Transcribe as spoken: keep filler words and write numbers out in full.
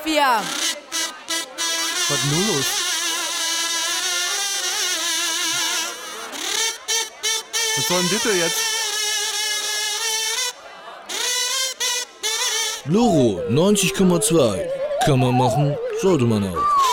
vier. Was ist nun los? Was soll denn bitte jetzt? Loro neunzig Komma zwei. Kann man machen, sollte man auch.